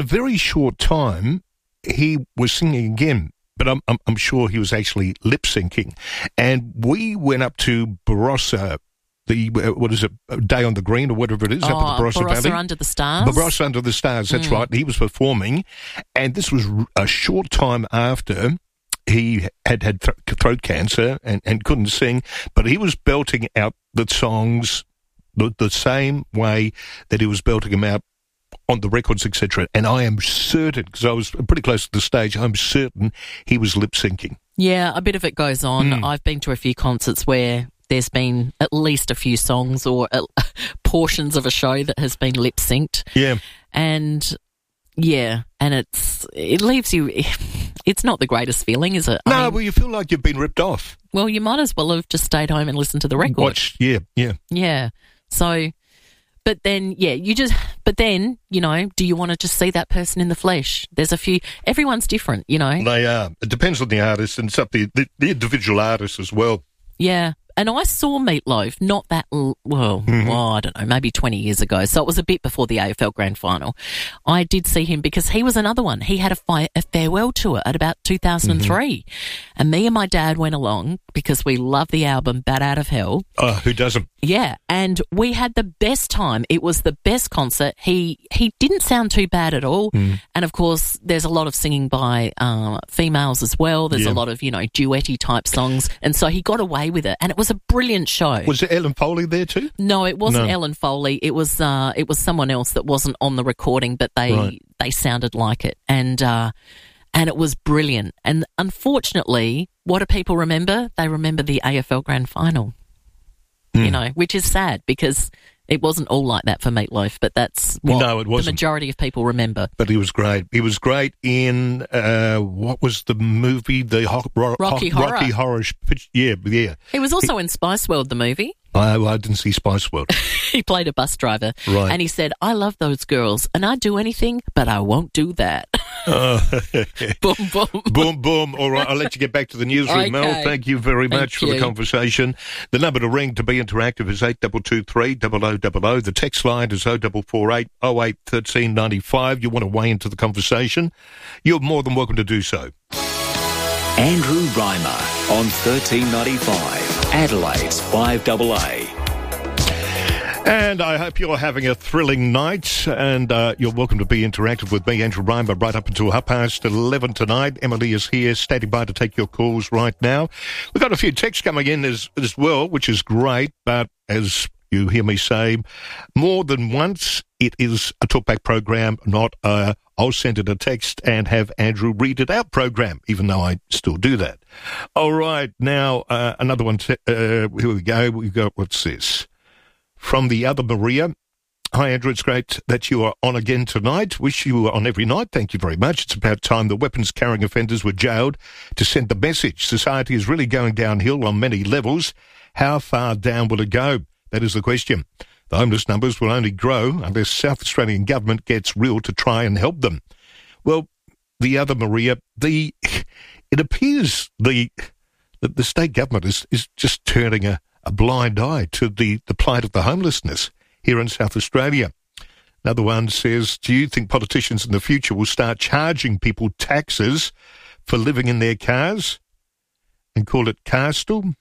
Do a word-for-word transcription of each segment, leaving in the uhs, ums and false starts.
a very short time, he was singing again. But I'm, I'm, I'm sure he was actually lip syncing. And we went up to Barossa, the, uh, what is it, Day on the Green or whatever it is, oh, up at the Barossa, Barossa Valley. Under the Stars? Barossa Under the Stars, that's mm. right. And he was performing. And this was a short time after he had had th- throat cancer and, and couldn't sing. But he was belting out the songs the, the same way that he was belting them out on the records, et cetera. And I am certain, because I was pretty close to the stage, I'm certain he was lip-syncing. Yeah, a bit of it goes on. Mm. I've been to a few concerts where there's been at least a few songs or uh, portions of a show that has been lip-synced. Yeah. And, yeah, and it's it leaves you... It's not the greatest feeling, is it? No, I mean, well, you feel like you've been ripped off. Well, you might as well have just stayed home and listened to the record. Watch, yeah, yeah. Yeah, so... But then, yeah, you just, but then, you know, do you want to just see that person in the flesh? There's a few, everyone's different, you know. They are. It depends on the artist and it's up to the, the individual artist as well. Yeah. And I saw Meat Loaf not that, well, mm-hmm. well, I don't know, maybe twenty years ago. So it was a bit before the A F L Grand Final. I did see him because he was another one. He had a, fi- a farewell tour at about two thousand three. Mm-hmm. And me and my dad went along because we love the album Bat Out of Hell. Oh, who doesn't? Yeah. And we had the best time. It was the best concert. He he didn't sound too bad at all. Mm. And, of course, there's a lot of singing by uh, females as well. There's yeah. a lot of, you know, duetty type songs. And so he got away with it. And it was a brilliant show. Was it Ellen Foley there too? No, it wasn't no. Ellen Foley. It was uh, it was someone else that wasn't on the recording, but they right. they sounded like it, and uh, and it was brilliant. And unfortunately, what do people remember? They remember the A F L Grand Final. Mm. You know, which is sad because it wasn't all like that for Meat Loaf, but that's what no, it wasn't. The majority of people remember. But he was great. He was great in, uh, what was the movie? The ho- ro- Rocky ho- Horror. Rocky Horror. Yeah, yeah. He was also he, in Spice World, the movie. I, I didn't see Spice World. He played a bus driver. Right. And he said, I love those girls, and I'd do anything, but I won't do that. Uh, boom, boom. Boom, boom. All right, I'll let you get back to the newsroom, okay. Mel. Thank you very Thank much you. for the conversation. The number to ring to be interactive is eight two two three, zero zero zero zero. The text line is oh four four eight, oh eight, one three nine five. You want to weigh into the conversation? You're more than welcome to do so. Andrew Reimer on thirteen ninety-five, Adelaide's five A A. And I hope you're having a thrilling night, and uh, you're welcome to be interactive with me, Andrew Reimer, right up until half past eleven tonight. Emily is here, standing by to take your calls right now. We've got a few texts coming in as, as well, which is great, but as you hear me say more than once, it is a talkback program, not a I'll send it a text and have Andrew read it out program, even though I still do that. All right, now uh, another one. Te- uh, here we go. We've got, what's this? From the other Maria. Hi, Andrew. It's great that you are on again tonight. Wish you were on every night. Thank you very much. It's about time the weapons-carrying offenders were jailed to send the message. Society is really going downhill on many levels. How far down will it go? That is the question. The homeless numbers will only grow unless South Australian government gets real to try and help them. Well, the other Maria, the it appears the the, the state government is, is just turning a, a blind eye to the, the plight of the homelessness here in South Australia. Another one says, do you think politicians in the future will start charging people taxes for living in their cars and call it carstal?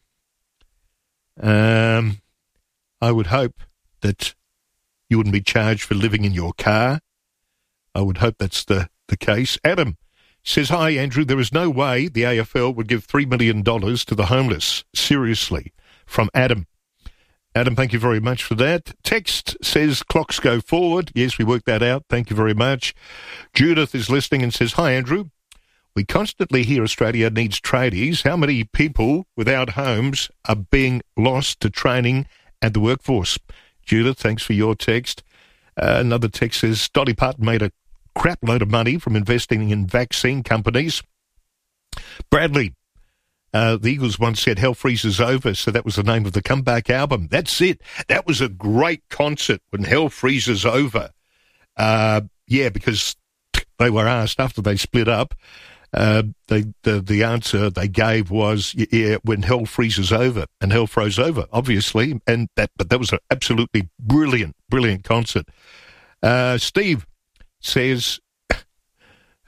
Um, I would hope that you wouldn't be charged for living in your car. I would hope that's the, the case. Adam says, hi, Andrew, there is no way the A F L would give three million dollars to the homeless. Seriously. From Adam. Adam, thank you very much for that. Text says, clocks go forward. Yes, we worked that out. Thank you very much. Judith is listening and says, hi, Andrew. We constantly hear Australia needs tradies. How many people without homes are being lost to training and the workforce? Judith, thanks for your text. Uh, another text says, Dolly Parton made a crap load of money from investing in vaccine companies. Bradley, uh, the Eagles once said Hell Freezes Over, so that was the name of the comeback album. That's it. That was a great concert when Hell Freezes Over. Uh, yeah, because they were asked after they split up, Uh, they, the the answer they gave was, yeah, when hell freezes over, and hell froze over, obviously, and that, but that was an absolutely brilliant, brilliant concert. Uh, Steve says,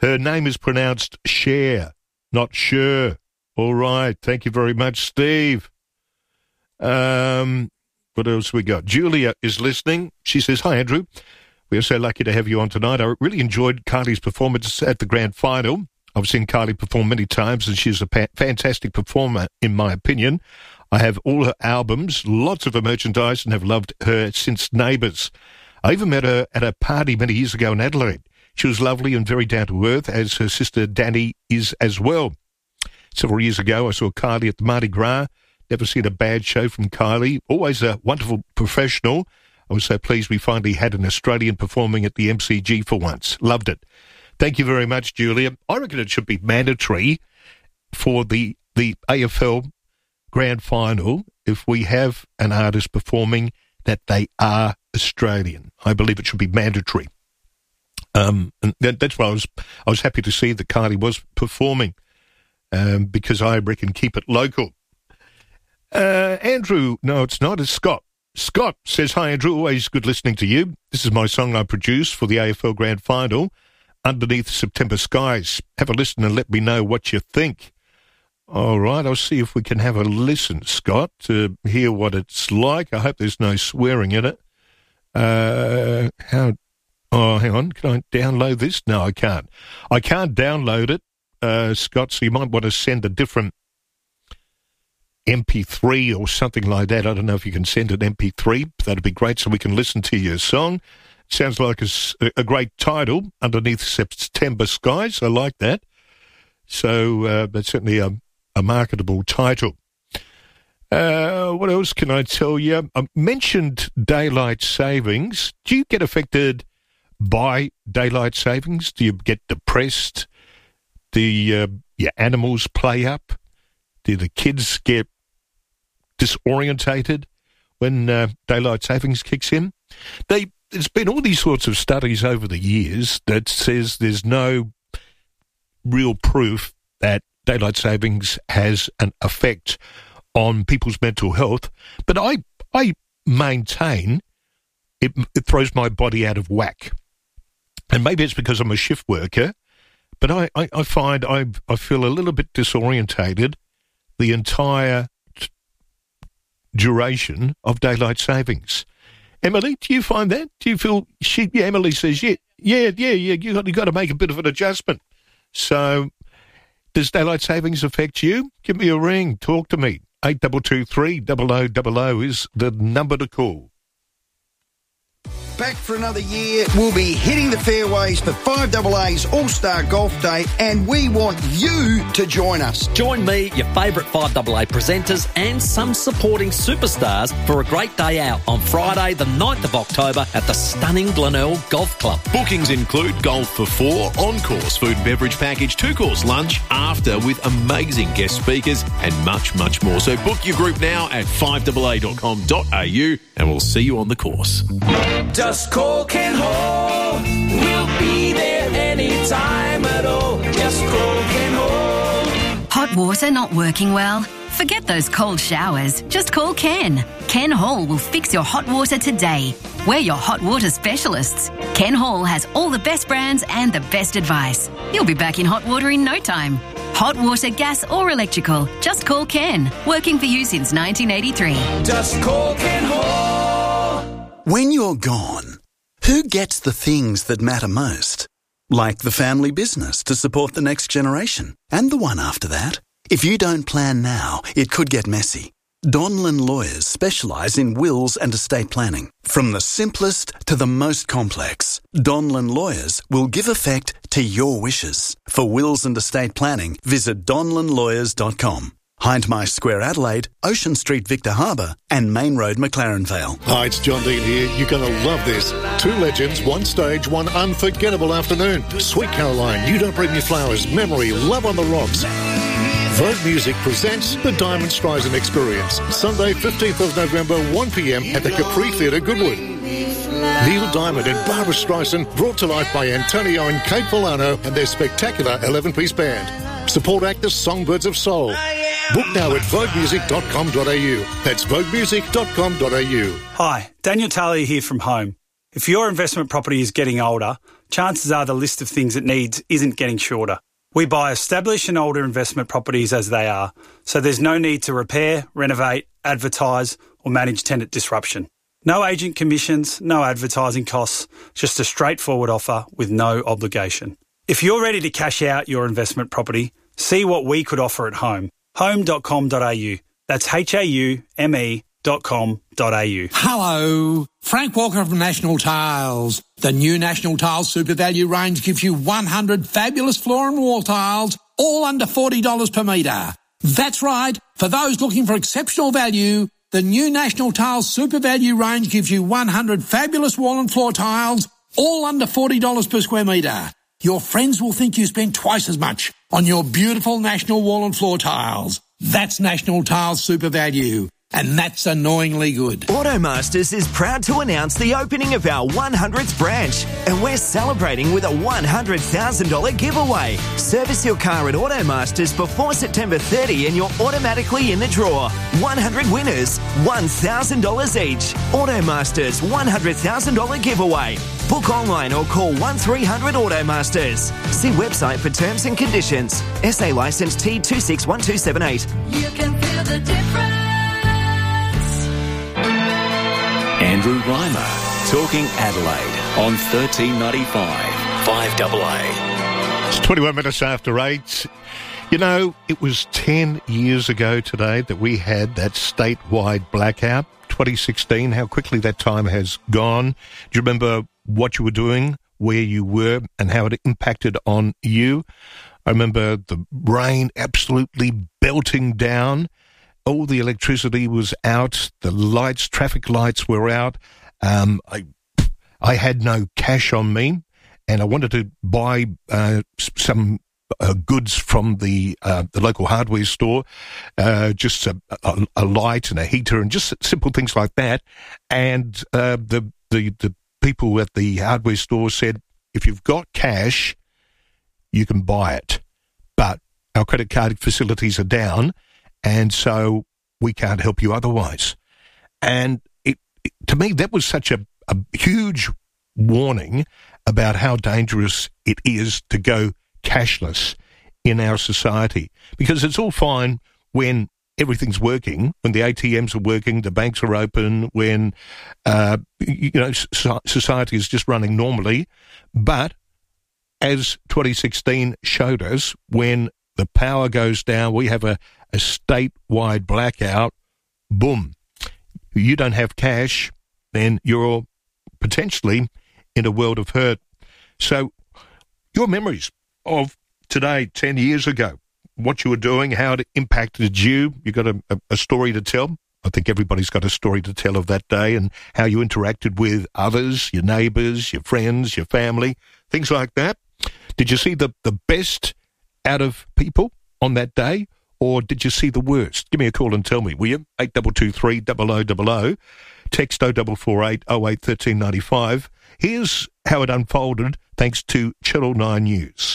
Her name is pronounced Cher, not Sure. All right. Thank you very much, Steve. Um, what else we got? Julia is listening. She says, hi, Andrew. We are so lucky to have you on tonight. I really enjoyed Kylie's performance at the grand final. I've seen Kylie perform many times, and she's a pa- fantastic performer, in my opinion. I have all her albums, lots of her merchandise, and have loved her since Neighbours. I even met her at a party many years ago in Adelaide. She was lovely and very down-to-earth, as her sister Danny is as well. Several years ago, I saw Kylie at the Mardi Gras. Never seen a bad show from Kylie. Always a wonderful professional. I was so pleased we finally had an Australian performing at the M C G for once. Loved it. Thank you very much, Julia. I reckon it should be mandatory for the, the A F L Grand Final if we have an artist performing that they are Australian. I believe it should be mandatory. Um, and that, that's why I was I was happy to see that Kylie was performing, um, because I reckon keep it local. Uh, Andrew, no, it's not. It's Scott. Scott says, hi, Andrew. Always good listening to you. This is my song I produced for the A F L Grand Final, Underneath September Skies. Have a listen and let me know what you think. All right, I'll see if we can have a listen, Scott, to hear what it's like. I hope there's no swearing in it. Uh, how... Oh, hang on. Can I download this? No, I can't. I can't download it, uh, Scott, so you might want to send a different M P three or something like that. I don't know if you can send an M P three. That'd be great so we can listen to your song. Sounds like a, a great title, Underneath September Skies. I like that. So uh, that's certainly a, a marketable title. Uh, what else can I tell you? I mentioned daylight savings. Do you get affected by daylight savings? Do you get depressed? Do uh, your animals play up? Do the kids get disorientated when uh, daylight savings kicks in? They, there's been all these sorts of studies over the years that says there's no real proof that daylight savings has an effect on people's mental health. But I, I maintain it, it throws my body out of whack. And maybe it's because I'm a shift worker, but I, I, I find I I feel a little bit disorientated the entire t- duration of daylight savings. Emily, do you find that? Do you feel she? Yeah, Emily says yeah, yeah, yeah, yeah. You got you got to make a bit of an adjustment. So, does daylight savings affect you? Give me a ring. Talk to me. Eight double two three double o double o is the number to call. Back for another year, we'll be hitting the fairways for five A A's All-Star Golf Day, and we want you to join us. Join me, your favourite five A A presenters and some supporting superstars for a great day out on Friday the ninth of October at the stunning Glenelg Golf Club. Bookings include golf for four, on-course food and beverage package, two-course lunch, after with amazing guest speakers and much, much more. So book your group now at five A A dot com dot a u and we'll see you on the course. Just call Ken Hall. We'll be there anytime at all. Just call Ken Hall. Hot water not working well? Forget those cold showers. Just call Ken. Ken Hall will fix your hot water today. We're your hot water specialists. Ken Hall has all the best brands and the best advice. You'll be back in hot water in no time. Hot water, gas or electrical. Just call Ken. Working for you since nineteen eighty-three. Just call Ken Hall. When you're gone, who gets the things that matter most? Like the family business to support the next generation and the one after that. If you don't plan now, it could get messy. Donlan Lawyers specialise in wills and estate planning. From the simplest to the most complex, Donlan Lawyers will give effect to your wishes. For wills and estate planning, visit donlan lawyers dot com. Hindmarsh Square Adelaide, Ocean Street Victor Harbour and Main Road McLaren Vale. Hi, it's John Dean here. You're going to love this. Two legends, one stage, one unforgettable afternoon. Sweet Caroline, You Don't Bring Me Flowers, Memory, Love on the Rocks. Vogue Music presents the Diamond Streisand Experience. Sunday, fifteenth of November, one p m at the Capri Theatre, Goodwood. Neil Diamond and Barbara Streisand brought to life by Antonio and Kate Polano and their spectacular eleven-piece band. Support actors Songbirds of Soul. Book now at vogue music dot com dot a u. That's vogue music dot com dot a u. Hi, Daniel Talia here from Home. If your investment property is getting older, chances are the list of things it needs isn't getting shorter. We buy established and older investment properties as they are, so there's no need to repair, renovate, advertise or manage tenant disruption. No agent commissions, no advertising costs, just a straightforward offer with no obligation. If you're ready to cash out your investment property, see what we could offer at Home. home dot com dot a u. That's H A U M E dot com dot a u. Hello, Frank Walker from National Tiles. The new National Tiles Super Value range gives you one hundred fabulous floor and wall tiles, all under forty dollars per metre. That's right, for those looking for exceptional value, the new National Tiles Super Value range gives you one hundred fabulous wall and floor tiles, all under forty dollars per square metre. Your friends will think you spent twice as much on your beautiful National wall and floor tiles. That's National Tiles Super Value. And that's annoyingly good. Automasters is proud to announce the opening of our one hundredth branch, and we're celebrating with a one hundred thousand dollars giveaway. Service your car at Automasters before September thirtieth and you're automatically in the draw. one hundred winners, one thousand dollars each. Automasters one hundred thousand dollars giveaway. Book online or call one three hundred Automasters. See website for terms and conditions. S A licence T two six one two seven eight. You can feel the difference. Andrew Reimer, talking Adelaide on thirteen ninety-five, five A A. It's twenty-one minutes after eight. You know, it was ten years ago today that we had that statewide blackout, twenty sixteen, how quickly that time has gone. Do you remember what you were doing, where you were, and how it impacted on you? I remember the rain absolutely belting down. All the electricity was out. The lights, traffic lights were out. Um, I, I had no cash on me, and I wanted to buy uh, some uh, goods from the uh, the local hardware store, uh, just a, a, a light and a heater, and just simple things like that. And uh, the the the people at the hardware store said, if you've got cash, you can buy it, but our credit card facilities are down. And so we can't help you otherwise. And it, it, to me, that was such a, a huge warning about how dangerous it is to go cashless in our society. Because it's all fine when everything's working, when the A T Ms are working, the banks are open, when, uh, you know, society is just running normally. But as twenty sixteen showed us, when the power goes down, we have a, a statewide blackout, boom. You don't have cash, then you're potentially in a world of hurt. So your memories of today, ten years ago, what you were doing, how it impacted you, you got a, a, a story to tell. I think everybody's got a story to tell of that day and how you interacted with others, your neighbours, your friends, your family, things like that. Did you see the, the best out of people on that day, or did you see the worst? Give me a call and tell me, will you? eight two two three, double oh double oh. Text oh four four eight, oh eight, one three nine five. Here's how it unfolded thanks to Channel nine News.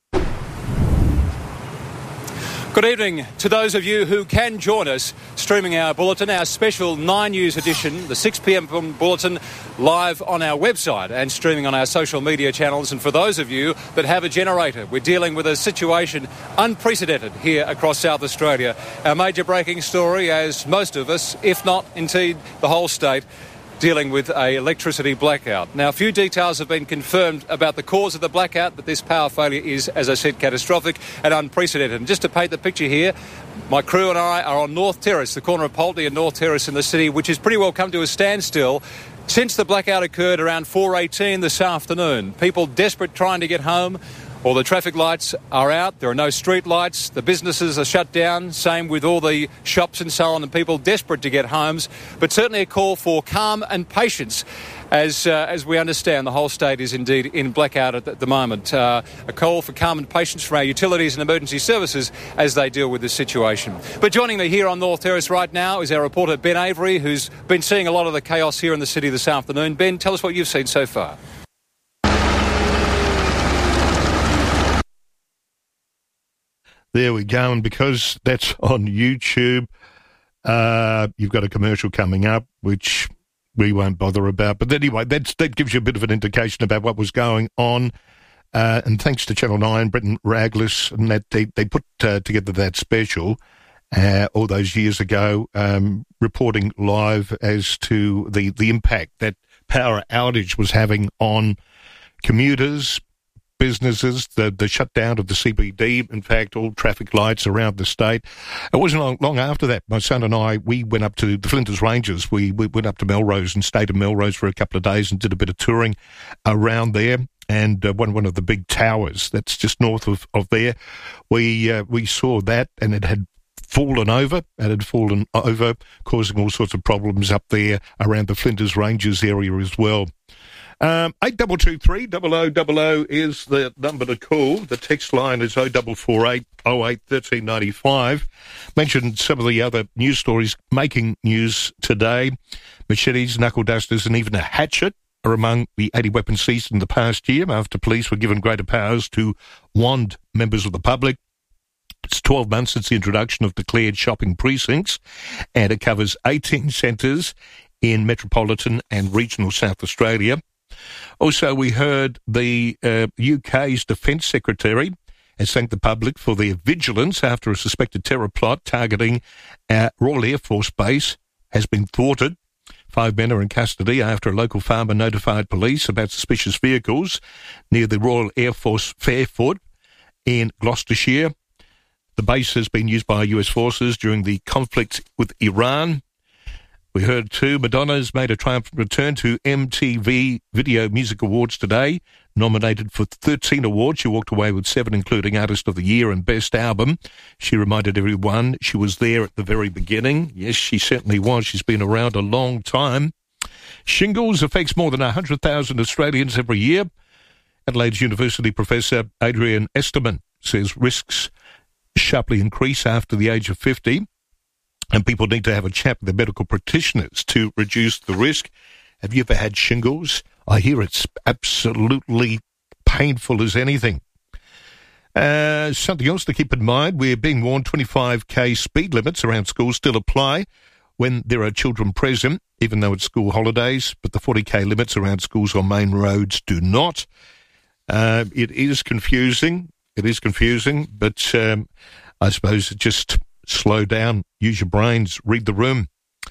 Good evening to those of you who can join us streaming our bulletin, our special nine News edition, the six p.m. bulletin, live on our website and streaming on our social media channels. And for those of you that have a generator, we're dealing with a situation unprecedented here across South Australia. Our major breaking story, as most of us, if not indeed the whole state, dealing with a electricity blackout. Now, a few details have been confirmed about the cause of the blackout, but this power failure is, as I said, catastrophic and unprecedented. And just to paint the picture here, my crew and I are on North Terrace, the corner of Poultney and North Terrace in the city, which has pretty well come to a standstill since the blackout occurred around four eighteen this afternoon. People desperate trying to get home. All the traffic lights are out. There are no street lights. The businesses are shut down. Same with all the shops and so on, and people desperate to get homes. But certainly a call for calm and patience. As uh, as we understand, the whole state is indeed in blackout at the moment. Uh, a call for calm and patience from our utilities and emergency services as they deal with this situation. But joining me here on North Terrace right now is our reporter Ben Avery, who's been seeing a lot of the chaos here in the city this afternoon. Ben, tell us what you've seen so far. There we go, and because that's on YouTube, uh, you've got a commercial coming up, which we won't bother about. But anyway, that's, that gives you a bit of an indication about what was going on. Uh, and thanks to Channel nine, Brenton Raglis, and that they, they put uh, together that special uh, all those years ago, um, reporting live as to the, the impact that power outage was having on commuters, businesses, the, the shutdown of the C B D, in fact, all traffic lights around the state. It wasn't long, long after that, my son and I, we went up to the Flinders Ranges. We, we went up to Melrose and stayed in Melrose for a couple of days and did a bit of touring around there. And uh, one one of the big towers that's just north of, of there, we uh, we saw that, and it had fallen over, and had fallen over, causing all sorts of problems up there around the Flinders Ranges area as well. Um, eight two two three, double oh double oh is the number to call. The text line is oh four four eight, oh eight, one three nine five. Mentioned some of the other news stories making news today. Machetes, knuckle dusters, and even a hatchet are among the eighty weapons seized in the past year after police were given greater powers to wand members of the public. It's twelve months since the introduction of declared shopping precincts, and it covers eighteen centres in metropolitan and regional South Australia. Also, we heard the uh, U K's Defence Secretary has thanked the public for their vigilance after a suspected terror plot targeting our Royal Air Force Base has been thwarted. Five men are in custody after a local farmer notified police about suspicious vehicles near the Royal Air Force Fairfoot in Gloucestershire. The base has been used by U S forces during the conflict with Iran. We heard too, Madonna's made a triumphant return to M T V Video Music Awards today. Nominated for thirteen awards, she walked away with seven, including Artist of the Year and Best Album. She reminded everyone she was there at the very beginning. Yes, she certainly was. She's been around a long time. Shingles affects more than one hundred thousand Australians every year. Adelaide's University Professor Adrian Esterman says risks sharply increase after the age of fifty, and people need to have a chat with their medical practitioners to reduce the risk. Have you ever had shingles? I hear it's absolutely painful as anything. Uh, something else to keep in mind, we're being warned twenty-five k speed limits around schools still apply when there are children present, even though it's school holidays, but the forty k limits around schools on main roads do not. Uh, it is confusing. It is confusing, but um, I suppose just slow down, use your brains, read the room.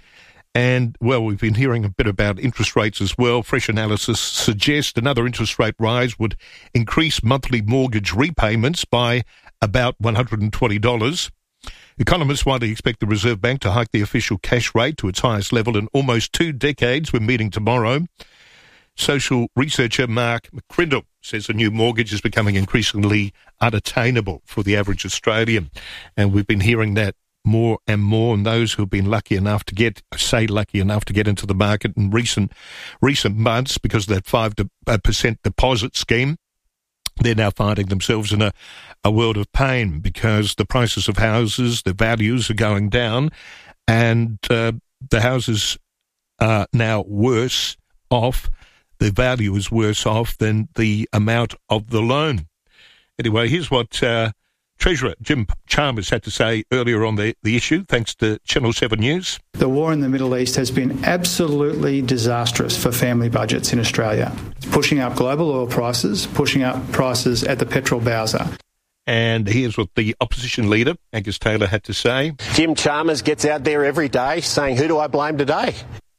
And, well, we've been hearing a bit about interest rates as well. Fresh analysis suggests another interest rate rise would increase monthly mortgage repayments by about one hundred twenty dollars. Economists widely expect the Reserve Bank to hike the official cash rate to its highest level in almost two decades. We're meeting tomorrow. Social researcher Mark McCrindle says a new mortgage is becoming increasingly unattainable for the average Australian. And we've been hearing that more and more, and those who have been lucky enough to get, say lucky enough to get into the market in recent recent months because of that five percent deposit scheme, they're now finding themselves in a, a world of pain because the prices of houses, the values are going down, and uh, the houses are now worse off. The value is worse off than the amount of the loan. Anyway, here's what uh, Treasurer Jim Chalmers had to say earlier on the, the issue, thanks to Channel seven News. The war in the Middle East has been absolutely disastrous for family budgets in Australia. It's pushing up global oil prices, pushing up prices at the petrol bowser. And here's what the opposition leader, Angus Taylor, had to say. Jim Chalmers gets out there every day saying, who do I blame today?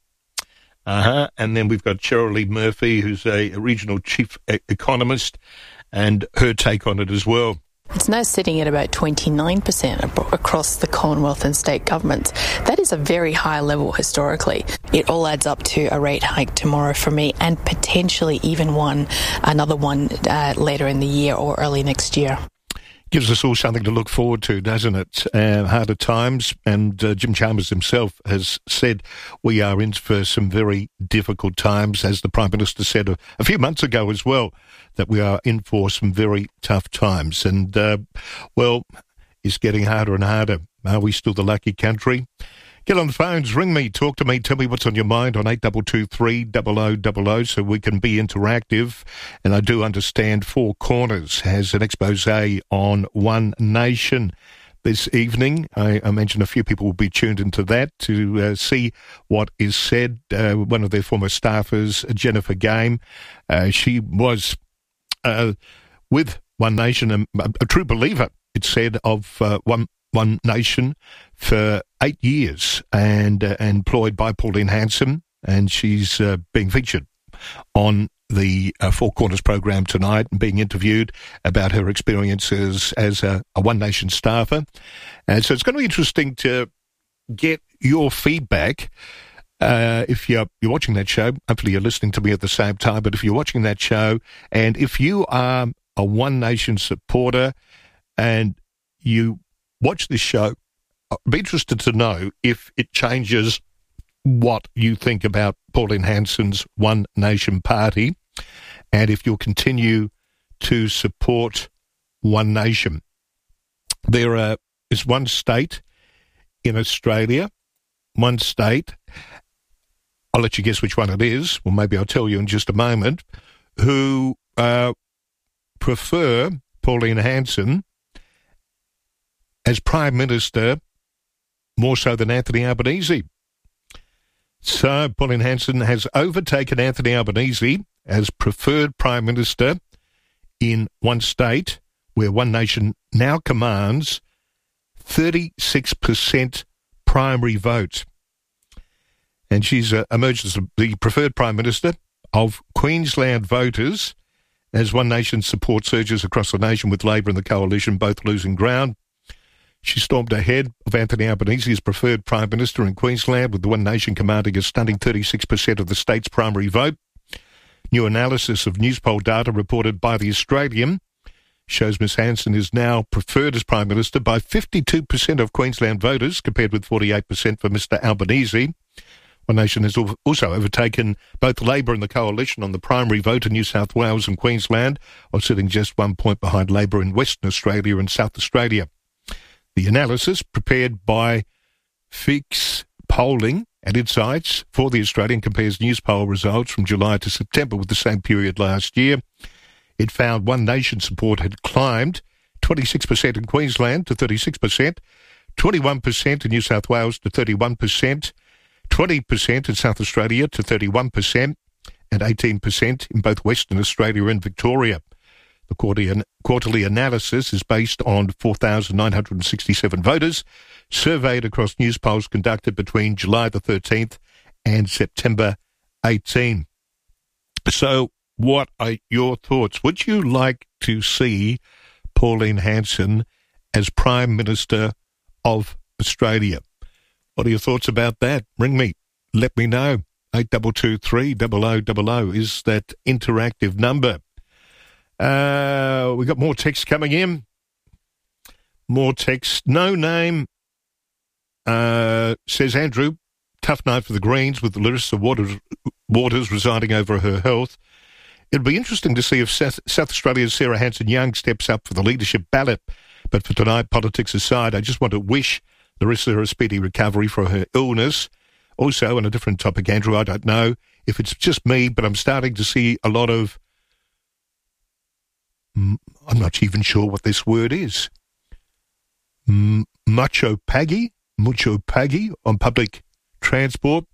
Uh-huh. And then we've got Cheryl Lee Murphy, who's a, a regional chief e- economist, and her take on it as well. It's now sitting at about twenty-nine percent across the Commonwealth and state governments. That is a very high level historically. It all adds up to a rate hike tomorrow for me, and potentially even one, another one uh, later in the year or early next year. Gives us all something to look forward to, doesn't it? Uh, harder times, and uh, Jim Chalmers himself has said we are in for some very difficult times, as the Prime Minister said a, a few months ago as well, that we are in for some very tough times. And, uh, well, it's getting harder and harder. Are we still the lucky country? Get on the phones, ring me, talk to me, tell me what's on your mind on eight two two three, double oh double oh so we can be interactive. And I do understand Four Corners has an expose on One Nation this evening. I, I mentioned a few people will be tuned into that to uh, see what is said. Uh, one of their former staffers, Jennifer Game, uh, she was uh, with One Nation, a, a true believer, it said, of uh, One One Nation for eight years and uh, employed by Pauline Hanson, and she's uh, being featured on the uh, Four Corners program tonight and being interviewed about her experiences as a, a One Nation staffer. And so it's going to be interesting to get your feedback. Uh, if you're, you're watching that show, hopefully you're listening to me at the same time, but if you're watching that show and if you are a One Nation supporter and you watch this show, I'd be interested to know if it changes what you think about Pauline Hanson's One Nation Party and if you'll continue to support One Nation. There uh, is one state in Australia, one state, I'll let you guess which one it is, well maybe I'll tell you in just a moment, who uh, prefer Pauline Hanson as Prime Minister more so than Anthony Albanese. So Pauline Hanson has overtaken Anthony Albanese as preferred Prime Minister in one state where One Nation now commands thirty-six percent primary vote. And she's uh, emerged as the preferred Prime Minister of Queensland voters as One Nation support surges across the nation with Labor and the Coalition both losing ground. She stormed ahead of Anthony Albanese as preferred Prime Minister in Queensland, with the One Nation commanding a stunning thirty-six percent of the state's primary vote. New analysis of Newspoll data reported by The Australian shows Miss Hanson is now preferred as Prime Minister by fifty-two percent of Queensland voters, compared with forty-eight percent for Mister Albanese. One Nation has also overtaken both Labor and the Coalition on the primary vote in New South Wales and Queensland, while sitting just one point behind Labor in Western Australia and South Australia. The analysis, prepared by Fix Polling and Insights for The Australian, compares Newspoll results from July to September with the same period last year. It found One Nation support had climbed twenty-six percent in Queensland to thirty-six percent, twenty-one percent in New South Wales to thirty-one percent, twenty percent in South Australia to thirty-one percent, and eighteen percent in both Western Australia and Victoria. The quarterly, quarterly analysis is based on four thousand nine hundred sixty-seven voters surveyed across news polls conducted between July the thirteenth and September eighteenth. So what are your thoughts? Would you like to see Pauline Hanson as Prime Minister of Australia? What are your thoughts about that? Ring me. Let me know. eight two two three, zero zero zero zero is that interactive number. Uh, we got more text coming in. More text. No name uh, says, Andrew, tough night for the Greens with Larissa Waters, Waters residing over her health. It'd be interesting to see if South, South Australia's Sarah Hanson-Young steps up for the leadership ballot. But for tonight, politics aside, I just want to wish Larissa a speedy recovery for her illness. Also, on a different topic, Andrew, I don't know if it's just me, but I'm starting to see a lot of I'm not even sure what this word is. M- macho paggy, mucho paggy on public transport.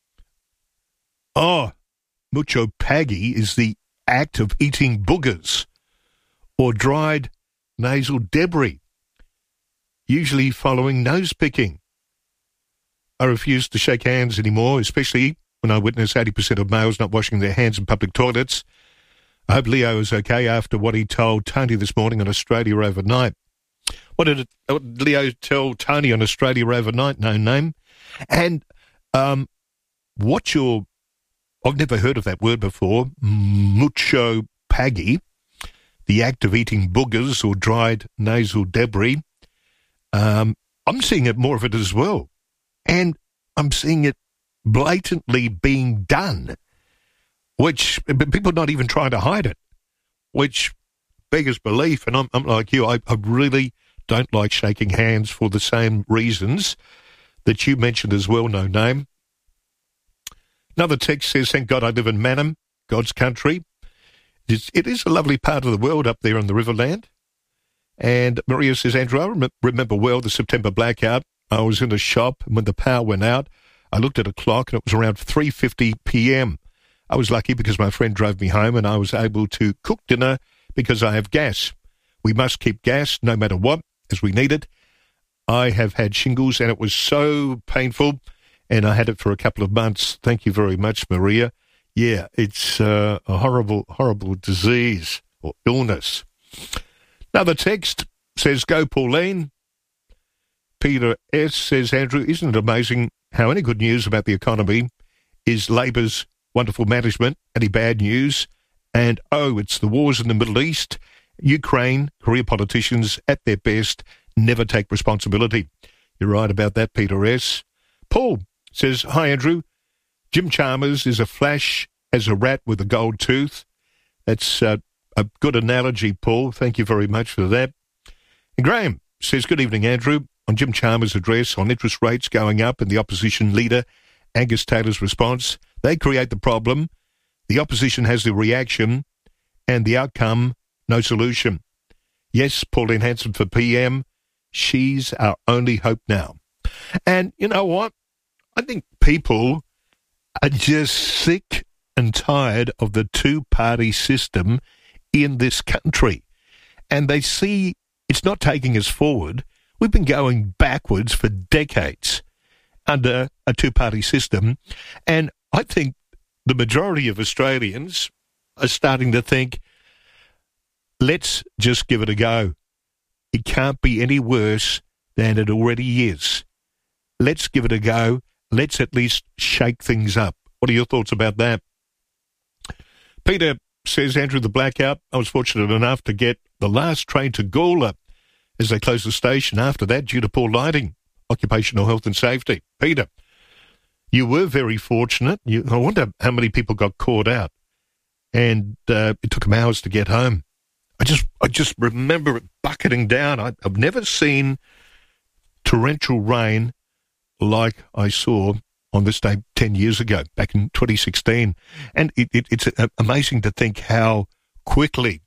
Oh, mucho paggy is the act of eating boogers or dried nasal debris, usually following nose picking. I refuse to shake hands anymore, especially when I witness eighty percent of males not washing their hands in public toilets. I hope Leo is okay after what he told Tony this morning on Australia Overnight. What did, it, what did Leo tell Tony on Australia Overnight? No name. And um, what's your... I've never heard of that word before. Mucho paggy, the act of eating boogers or dried nasal debris. Um, I'm seeing it more of it as well. And I'm seeing it blatantly being done, which people are not even trying to hide it, which beggars belief. And I'm, I'm like you, I, I really don't like shaking hands for the same reasons that you mentioned as well, No Name. Another text says, thank God I live in Mannum, God's country. It's, it is a lovely part of the world up there in the Riverland. And Maria says, Andrew, I rem- remember well the September blackout. I was in the shop, and when the power went out, I looked at a clock, and it was around three fifty p.m. I was lucky because my friend drove me home, and I was able to cook dinner because I have gas. We must keep gas no matter what, as we need it. I have had shingles, and it was so painful, and I had it for a couple of months. Thank you very much, Maria. Yeah, it's uh, a horrible, horrible disease or illness. Another text says, go Pauline. Peter S. says, Andrew, isn't it amazing how any good news about the economy is Labor's wonderful management, any bad news, and, oh, it's the wars in the Middle East, Ukraine, career politicians at their best never take responsibility. You're right about that, Peter S. Paul says, hi, Andrew. Jim Chalmers is a flash as a rat with a gold tooth. That's uh, a good analogy, Paul. Thank you very much for that. And Graham says, good evening, Andrew. On Jim Chalmers' address on interest rates going up and the opposition leader, Angus Taylor's response, they create the problem, the opposition has the reaction, and the outcome, no solution. Yes, Pauline Hanson for P M, she's our only hope now. And you know what? I think people are just sick and tired of the two-party system in this country. And they see it's not taking us forward. We've been going backwards for decades under a two-party system. And I think the majority of Australians are starting to think, let's just give it a go. It can't be any worse than it already is. Let's give it a go. Let's at least shake things up. What are your thoughts about that? Peter says, Andrew, the blackout, I was fortunate enough to get the last train to Gawler as they closed the station after that due to poor lighting, occupational health and safety. Peter, you were very fortunate. You, I wonder how many people got caught out. And uh, it took them hours to get home. I just I just remember it bucketing down. I, I've never seen torrential rain like I saw on this day ten years ago, back in twenty sixteen. And it, it, it's amazing to think how quickly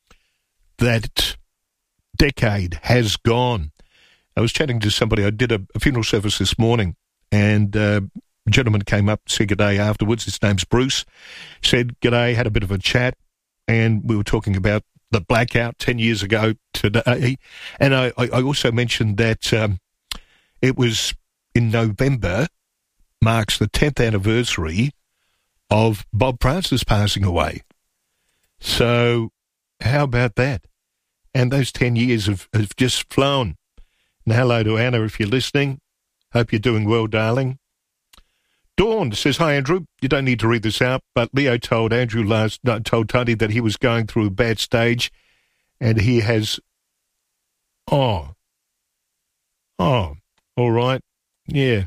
that decade has gone. I was chatting to somebody. I did a, a funeral service this morning, and uh, a gentleman came up, said good day afterwards. His name's Bruce. Said good day, had a bit of a chat, and we were talking about the blackout ten years ago today. And I, I also mentioned that um, it was in November, marks the tenth anniversary of Bob Francis passing away. So how about that? And those ten years have, have just flown. And hello to Anna if you're listening. Hope you're doing well, darling. Dawn says, hi, Andrew. You don't need to read this out, but Leo told Andrew last, no, told Tony that he was going through a bad stage, and he has, oh, oh, all right, yeah.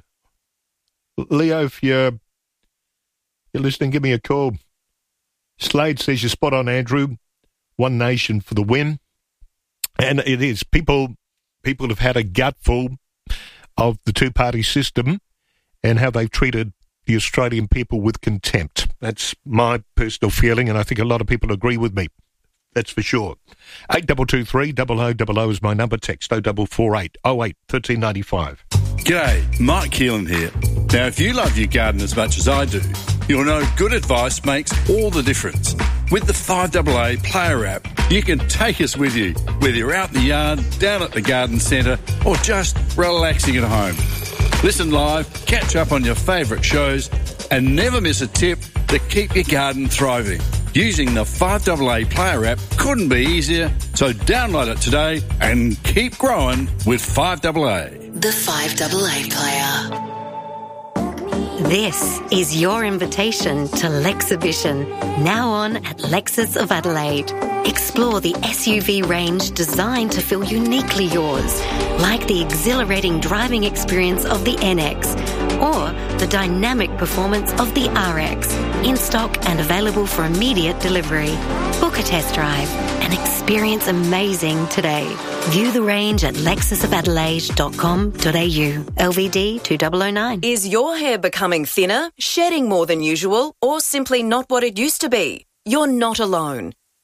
Leo, if you're, you're listening, give me a call. Slade says, you're spot on, Andrew. One nation for the win. And it is. People people have had a gutful of the two-party system and how they've treated the Australian people with contempt. That's my personal feeling, and I think a lot of people agree with me. That's for sure. eight two two three, double oh double oh is my number. Text oh four four eight, oh eight, one three nine five. G'day, Mike Keelan here. Now, if you love your garden as much as I do, you'll know good advice makes all the difference. With the five A A Player app, you can take us with you, whether you're out in the yard, down at the garden centre, or just relaxing at home. Listen live, catch up on your favourite shows, and never miss a tip to keep your garden thriving. Using the five A A Player app couldn't be easier, so download it today and keep growing with five A A. The five A A Player. This is your invitation to Lexhibition, now on at Lexus of Adelaide. Explore the S U V range designed to feel uniquely yours, like the exhilarating driving experience of the N X or the dynamic performance of the R X, in stock and available for immediate delivery. Book a test drive and experience amazing today. View the range at lexus of adelaide dot com dot a u. L V D two thousand nine. Is your hair becoming thinner, shedding more than usual, or simply not what it used to be? You're not alone.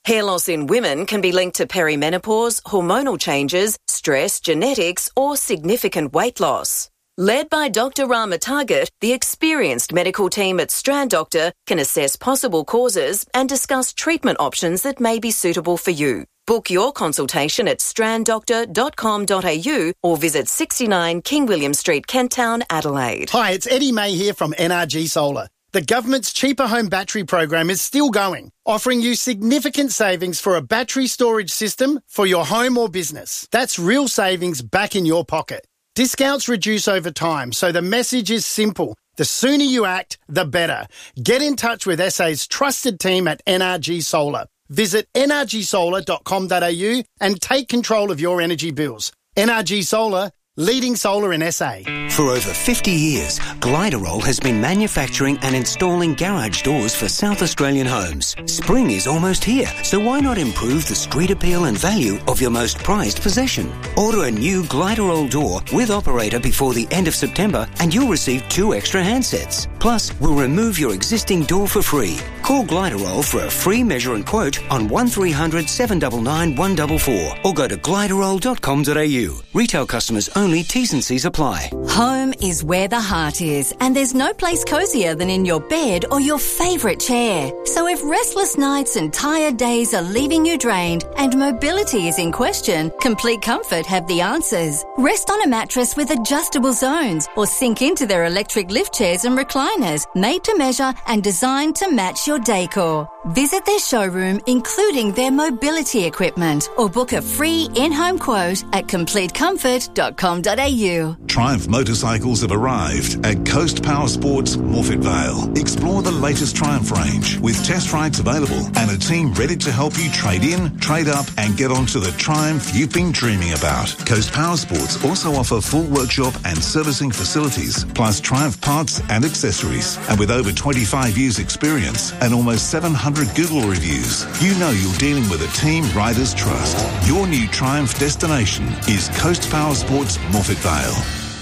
Hair loss in women can be linked to perimenopause, hormonal changes, stress, genetics, or significant weight loss. Led by Doctor Rama Target, the experienced medical team at Strand Doctor can assess possible causes and discuss treatment options that may be suitable for you. Book your consultation at strand doctor dot com dot a u or visit sixty-nine King William Street, Kent Town, Adelaide. Hi, it's Eddie May here from N R G Solar. The government's Cheaper Home Battery program is still going, offering you significant savings for a battery storage system for your home or business. That's real savings back in your pocket. Discounts reduce over time, so the message is simple. The sooner you act, the better. Get in touch with S A's trusted team at N R G Solar. Visit n r g solar dot com dot a u and take control of your energy bills. N R G Solar, leading solar in S A. For over fifty years, Gliderol has been manufacturing and installing garage doors for South Australian homes. Spring is almost here, so why not improve the street appeal and value of your most prized possession? Order a new Gliderol door with operator before the end of September and you'll receive two extra handsets. Plus, we'll remove your existing door for free. Call Gliderol for a free measure and quote on one three hundred, seven nine nine, one four four or go to gliderol dot com dot a u. Retail customers only. T's and C's apply. Home is where the heart is, and there's no place cosier than in your bed or your favourite chair. So if restless nights and tired days are leaving you drained and mobility is in question, Complete Comfort have the answers. Rest on a mattress with adjustable zones or sink into their electric lift chairs and recliners, made to measure and designed to match your decor. Visit their showroom, including their mobility equipment, or book a free in-home quote at complete comfort dot com dot a u. Triumph motorcycles have arrived at Coast Power Sports, Morphett Vale. Explore the latest Triumph range with test rides available and a team ready to help you trade in, trade up and get onto the Triumph you've been dreaming about. Coast Power Sports also offer full workshop and servicing facilities, plus Triumph parts and accessories. And with over twenty-five years experience and almost seven hundred Google reviews, you know you're dealing with a team riders trust. Your new Triumph destination is Coast Power Sports, Morphett Vale.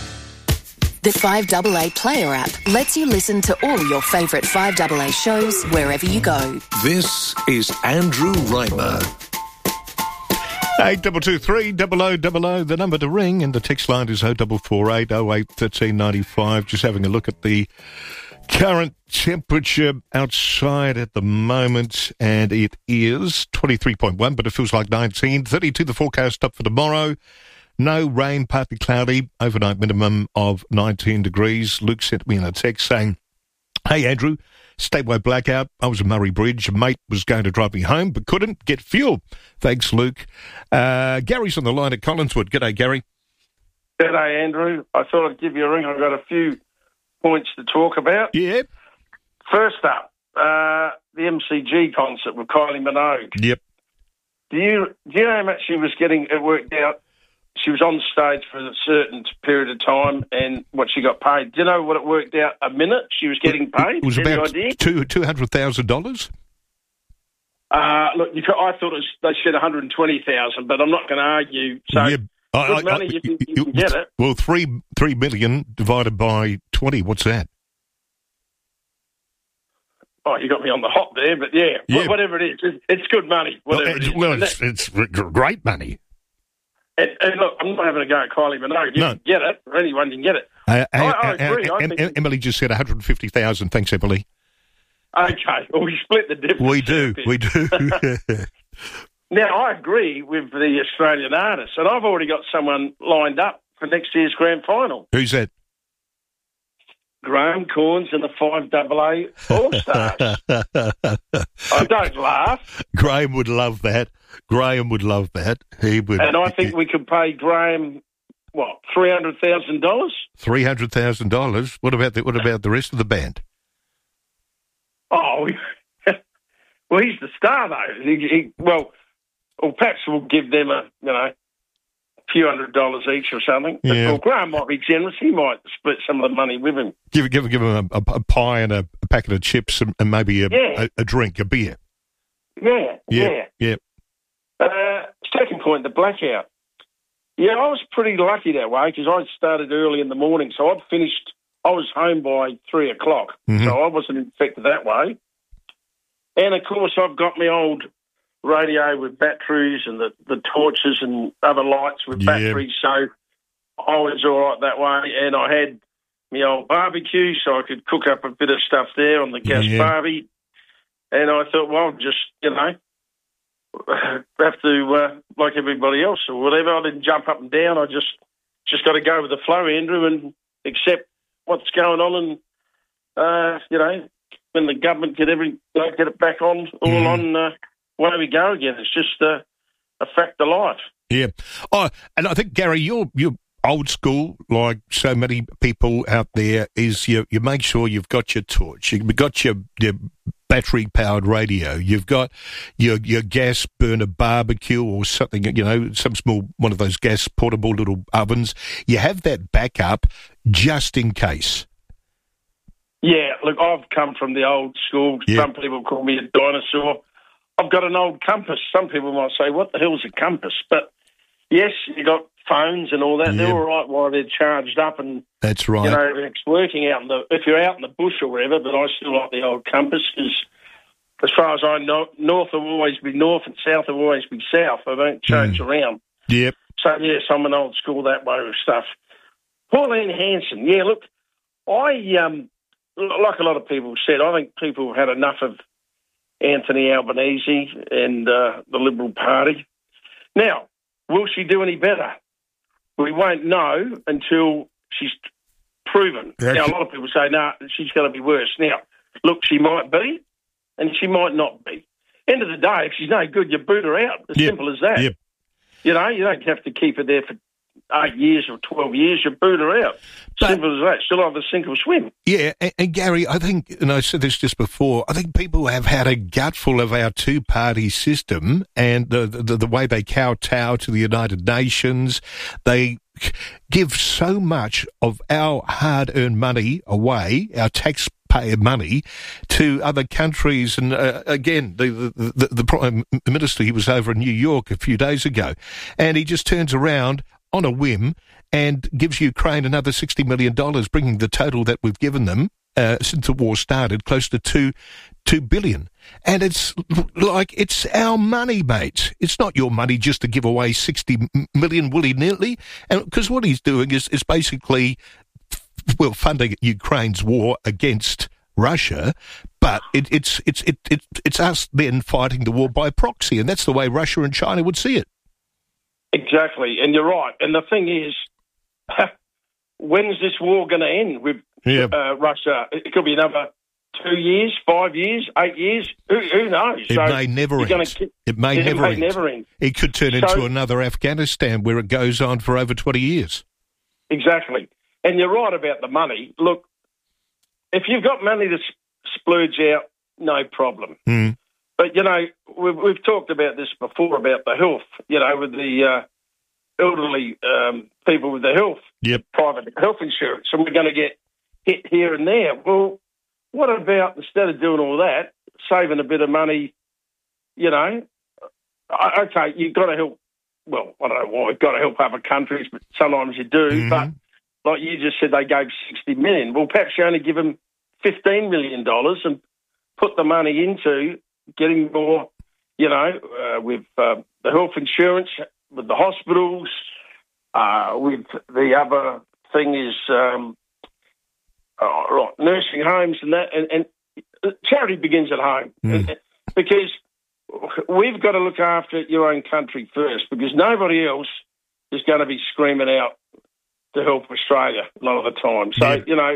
The five A A Player app lets you listen to all your favourite five A A shows wherever you go. This is Andrew Reimer. Eight double two three double o double o, the number to ring, and the text line is oh double four eight oh eight thirteen ninety five. Just having a look at the current temperature outside at the moment, and it is twenty-three point one, but it feels like nineteen. thirty-two the forecast up for tomorrow. No rain, partly cloudy, overnight minimum of nineteen degrees. Luke sent me in a text saying, "Hey Andrew, statewide blackout. I was at Murray Bridge. A mate was going to drive me home, but couldn't get fuel. Thanks, Luke." Uh, Gary's on the line at Collinswood. G'day, Gary. G'day, Andrew. I thought I'd give you a ring. I've got a few points to talk about. Yeah. First up, uh, the M C G concert with Kylie Minogue. Yep. Do you do you know how much she was getting? It worked out. She was on stage for a certain period of time, and what she got paid. Do you know what it worked out a minute? She was getting paid. It was Any about idea? two two hundred thousand dollars. Uh, look, you could, I thought it was, they said one hundred twenty thousand, but I'm not going to argue. So Yeah, I- good I- money I- if you, you can get it. Well, three three million divided by twenty. What's that? Oh, you got me on the hop there, but yeah, Yeah. whatever it is, it's, it's good money. Well, Whatever it's, it is. well, And it's, that- it's gr- great money. and, and look, I'm not having a go at Kylie Minogue. You No. can get it, or anyone can get it. Uh, I, I uh, agree. uh, I Em- think, Em- Emily just said one hundred fifty thousand. Thanks, Emily. okay, well, we split the difference. We do, we do. Now, I agree with the Australian artists, and I've already got someone lined up for next year's grand final. Who's that? Graham Corns and the five A A All-Stars. I don't laugh. Graham would love that. Graham would love that. He would. And I think we could pay Graham, what, three hundred thousand dollars? Three hundred thousand dollars. What about the What about the rest of the band? Oh, well, he's the star, though. He, he, well, or perhaps we'll give them a, you know, few hundred dollars each or something. But, Yeah. well, Graham might be generous. He might split some of the money with him. Give give give him a, a, a pie and a, a packet of chips and, and maybe a, Yeah. a, a drink, a beer. Yeah, Yeah, yeah. yeah. Uh, second point, the blackout. Yeah, I was pretty lucky that way because I started early in the morning, so I'd finished. I was home by three o'clock, Mhm. so I wasn't infected that way. And of course, I've got my old radio with batteries and the, the torches and other lights with Yeah. batteries. So I was all right that way. And I had my old barbecue so I could cook up a bit of stuff there on the gas Yeah. barbie. And I thought, well, just, you know, have to, uh, like everybody else or whatever. I didn't jump up and down. I just just got to go with the flow, Andrew, and accept what's going on. And, uh, you know, when the government get every you know, get it back on, all Mm. on, uh, away we go again. It's just uh, a fact of life. Yeah. Oh, and I think, Gary, you're, you're old school, like so many people out there, is you, you make sure you've got your torch, you've got your, your battery-powered radio, you've got your your gas burner barbecue or something, you know, some small, one of those gas portable little ovens. You have that backup just in case. Yeah, look, I've come from the old school. Yeah. Some people call me a dinosaur. I've got an old compass. Some people might say, what the hell's a compass? But, yes, you got phones and all that. Yeah. They're all right while they're charged up and, That's right. you know, it's working out in the, if you're out in the bush or whatever, but I still like the old compass because as far as I know, north will always be north and south will always be south. They don't change Mm. around. Yep. So, yes, I'm an old school that way with stuff. Pauline Hanson, yeah, look, I, um, like a lot of people said, I think people have had enough of Anthony Albanese and uh, the Liberal Party. Now, will she do any better? We won't know until she's proven. Yeah, now, she- a lot of people say, no, nah, she's going to be worse. Now, look, she might be, and she might not be. End of the day, if she's no good, you boot her out. As Yep. simple as that. Yep. You know, you don't have to keep her there for eight years or twelve years. You boot her out. But- Simple as that. She'll either sink or swim. Yeah, and, and Gary, I think, and I said this just before, I think people have had a gutful of our two-party system and the, the, the way they kowtow to the United Nations. They give so much of our hard-earned money away, our taxpayer money, to other countries. And uh, again, the, the, the, the Prime Minister, he was over in New York a few days ago, and he just turns around on a whim and gives Ukraine another sixty million dollars, bringing the total that we've given them uh, since the war started close to two, two billion. And it's like, it's our money, mates. It's not your money just to give away sixty million willy-nilly. And because what he's doing is, is basically, well, funding Ukraine's war against Russia, but it, it's, it's, it, it, it's us then fighting the war by proxy. And that's the way Russia and China would see it. Exactly, and you're right. And the thing is, when's this war going to end with Yeah. uh, Russia? It could be another two years, five years, eight years. Who, who knows? It So may never you're gonna end. keep- It may it never may end. never end. It could turn So- into another Afghanistan where it goes on for over twenty years. Exactly. And you're right about the money. Look, if you've got money to s- splurge out, no problem. Mm. But, you know, we've, we've talked about this before, about the health, you know, with the uh, elderly um, people with the health, Yep. private health insurance, and we're going to get hit here and there. Well, what about, instead of doing all that, saving a bit of money, you know, I- okay, you've got to help, well, I don't know why, you've got to help other countries, but sometimes you do, Mhm. but like you just said, they gave sixty million dollars. Well, perhaps you only give them fifteen million dollars and put the money into getting more, you know, uh, with uh, the health insurance, with the hospitals, uh, with the other thing is um, uh, right, nursing homes and that. And, and charity begins at home. Mm. Because we've got to look after your own country first, because nobody else is going to be screaming out to help Australia a lot of the time. So, Yeah. you know,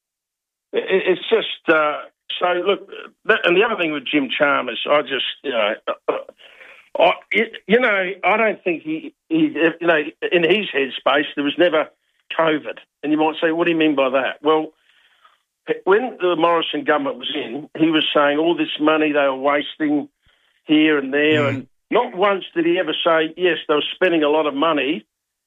it, it's just... Uh, so, look, that, and the other thing with Jim Chalmers, I just, you know... Uh, I, you know, I don't think he, he, you know, in his headspace, there was never COVID. And you might say, what do you mean by that? Well, when the Morrison government was in, he was saying all this money they were wasting here and there. Mm. And not once did he ever say, yes, they were spending a lot of money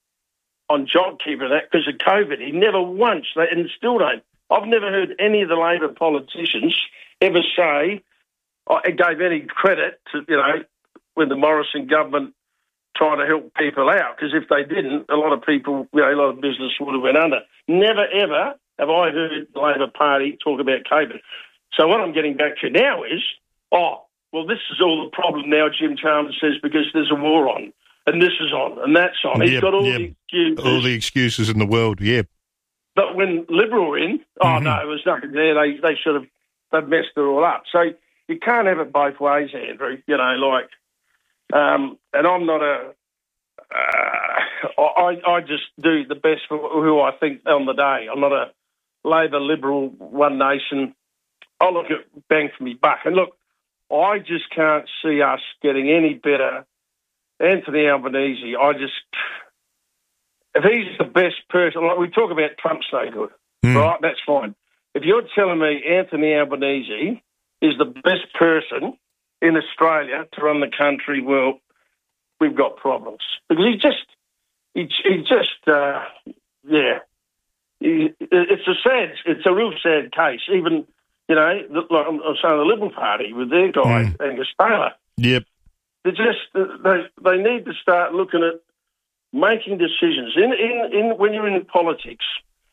on JobKeeper that because of COVID. He never once, and still don't. I've never heard any of the Labor politicians ever say, I gave any credit to, you know, when the Morrison government tried to help people out, because if they didn't, a lot of people, you know, a lot of business would have went under. Never, ever have I heard the Labor Party talk about COVID. So what I'm getting back to now is, oh, well, this is all the problem now, Jim Chalmers says, because there's a war on, and this is on, and that's on. He's Yep, got all yep. the excuses. All the excuses in the world, yeah. But when Liberal were in, oh, Mm-hmm. no, there was nothing there. They they should have they've messed it all up. So you can't have it both ways, Andrew. You know, like, um, and I'm not a, uh, I, I just do the best for who I think on the day. I'm not a Labor, Liberal, One Nation. I look at bang for me buck. And look, I just can't see us getting any better. Anthony Albanese, I just, if he's the best person, like we talk about Trump's no good, Mm. right? That's fine. If you're telling me Anthony Albanese is the best person in Australia to run the country, well, we've got problems. Because he just, he, he just, uh, yeah, he, it's a sad, it's a real sad case. Even, you know, the, like I'm saying, the Liberal Party with their guy, Mm. Angus Taylor. Yep. They just they they need to start looking at making decisions. In in, in when you're in politics,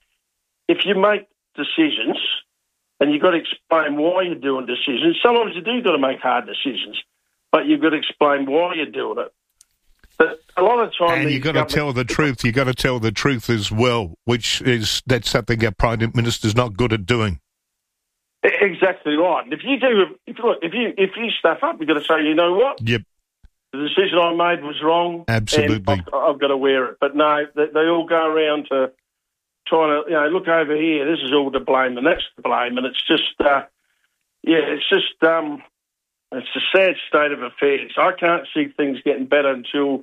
if you make decisions and you've got to explain why you're doing decisions, sometimes you do got to make hard decisions, but you've got to explain why you're doing it. But a lot of time, And you've got to tell the truth. You've got to tell the truth as well, which is that's something our Prime Minister's not good at doing. Exactly right. And if you do, if look, if you if you stuff up, you've got to say, you know what? Yep. The decision I made was wrong. Absolutely. And I've, I've got to wear it. But no, they, they all go around to trying to, you know, look over here. This is all to blame, and that's to blame, and it's just, uh, yeah, it's just, um, it's a sad state of affairs. I can't see things getting better until.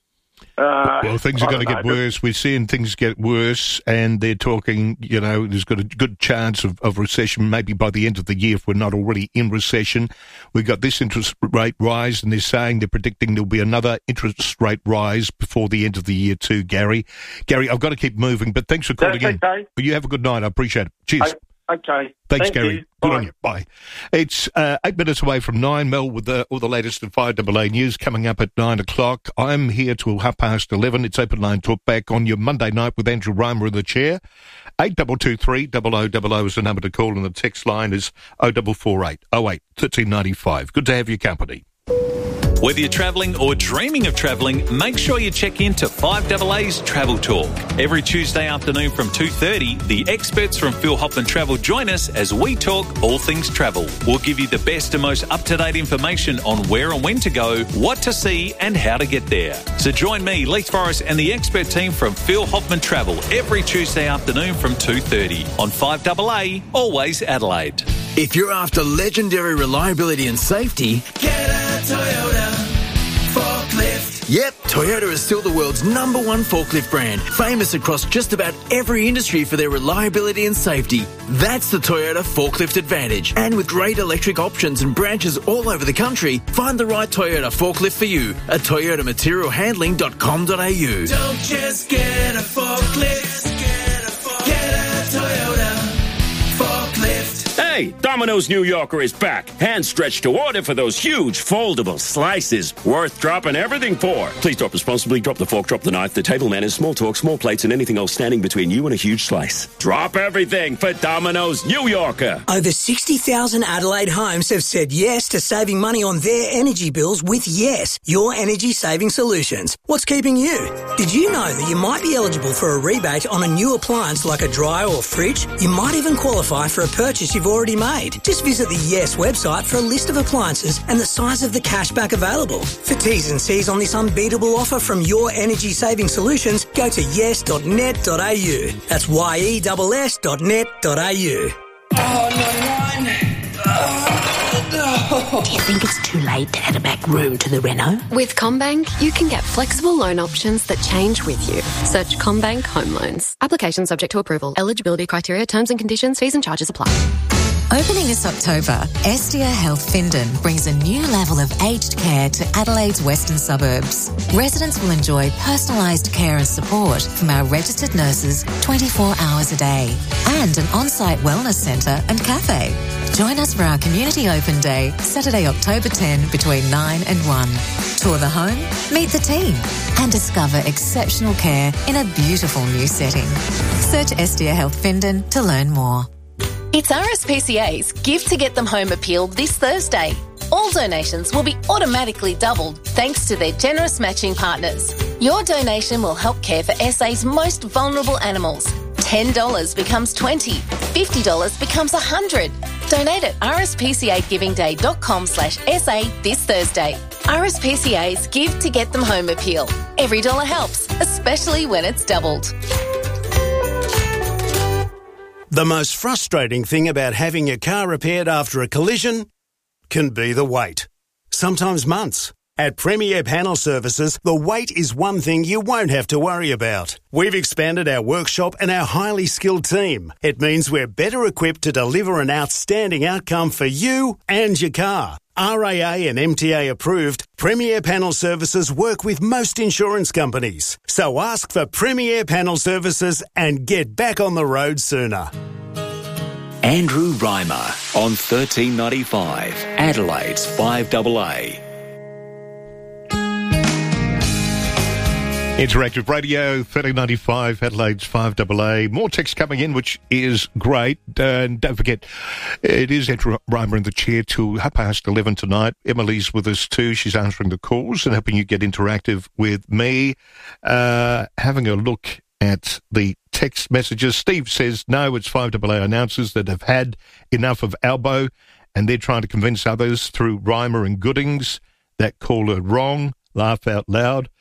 Uh, Well, things are I going to don't get know. worse. We're seeing things get worse, and they're talking, you know, there's got a good chance of, of recession maybe by the end of the year if we're not already in recession. We've got this interest rate rise, and they're saying they're predicting there'll be another interest rate rise before the end of the year too, Gary. Gary, I've got to keep moving, but thanks for calling That's in. okay. But you have a good night. I appreciate it. Cheers. I, okay. Thanks, Thank Gary. you. Good Bye. on you. Bye. It's uh, eight minutes away from nine. Mel with the, all the latest in five A A News coming up at nine o'clock. I'm here till half past eleven. It's Open Line Talk back on your Monday night with Andrew Reimer in the chair. eight two two three, double oh double oh is the number to call, and the text line is oh four four eight, oh eight, one three nine five. Good to have your company. Whether you're travelling or dreaming of travelling, make sure you check in to five A A's Travel Talk. Every Tuesday afternoon from two thirty, the experts from Phil Hoffman Travel join us as we talk all things travel. We'll give you the best and most up-to-date information on where and when to go, what to see and how to get there. So join me, Leith Forrest and the expert team from Phil Hoffman Travel every Tuesday afternoon from two thirty on five A A, always Adelaide. If you're after legendary reliability and safety, Get a Toyota forklift. yep, Toyota is still the world's number one forklift brand, famous across just about every industry for their reliability and safety. That's the Toyota Forklift Advantage. And with great electric options and branches all over the country, find the right Toyota forklift for you at toyota material handling dot com dot a u. Don't just get a forklift. Get a, forklift. Get a Toyota forklift. Hey, Domino's New Yorker is back. Hand stretched to order for those huge foldable slices. Worth dropping everything for. Please drop responsibly. Drop the fork, drop the knife, the table manners, small talk, small plates, and anything else standing between you and a huge slice. Drop everything for Domino's New Yorker. Over sixty thousand Adelaide homes have said yes to saving money on their energy bills with Yes, your energy saving solutions. What's keeping you? Did you know that you might be eligible for a rebate on a new appliance like a dryer or fridge? You might even qualify for a purchase you've already made. Just visit the Yes website for a list of appliances and the size of the cashback available. For T's and C's on this unbeatable offer from Your Energy Saving Solutions, go to yes dot net dot a u. That's Y E S S dot net dot a u. Oh, ninety-nine. Do you think it's too late to add a back room to the reno? With CommBank, you can get flexible loan options that change with you. Search CommBank Home Loans. Application subject to approval. Eligibility criteria, terms and conditions, fees and charges apply. Opening this October, Estia Health Findon brings a new level of aged care to Adelaide's western suburbs. Residents will enjoy personalised care and support from our registered nurses twenty-four hours a day and an on-site wellness centre and cafe. Join us for our Community Open Day, Saturday, October tenth, between nine and one. Tour the home, meet the team and discover exceptional care in a beautiful new setting. Search Estia Health Findon to learn more. It's R S P C A's Give to Get Them Home appeal this Thursday. all donations will be automatically doubled thanks to their generous matching partners. Your donation will help care for S A's most vulnerable animals. ten dollars becomes twenty dollars, fifty dollars becomes one hundred dollars. Donate at r s p c a giving day dot com slash s a this Thursday. R S P C A's Give to Get Them Home appeal. Every dollar helps, especially when it's doubled. The most frustrating thing about having your car repaired after a collision can be the wait. Sometimes months. At Premier Panel Services, the wait is one thing you won't have to worry about. We've expanded our workshop and our highly skilled team. It means we're better equipped to deliver an outstanding outcome for you and your car. R A A and M T A approved, Premier Panel Services work with most insurance companies. So ask for Premier Panel Services and get back on the road sooner. Andrew Reimer on thirteen ninety-five, Adelaide's five A A. Interactive Radio, thirteen ninety-five, Adelaide's five A A. More text coming in, which is great. Uh, and don't forget, it is Andrew Reimer in the chair till half past eleven tonight. Emily's with us too. She's answering the calls and helping you get interactive with me. Uh, having a look at the text messages. Steve says, no, it's five A A announcers that have had enough of Albo, and they're trying to convince others through Reimer and Goodings that call her wrong. Laugh out loud.